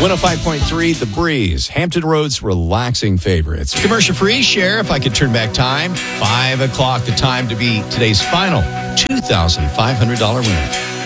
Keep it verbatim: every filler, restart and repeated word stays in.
one oh five point three, The Breeze, Hampton Roads relaxing favorites. Commercial free, share if I could turn back time. Five o'clock, the time to be today's final two thousand five hundred dollars winner.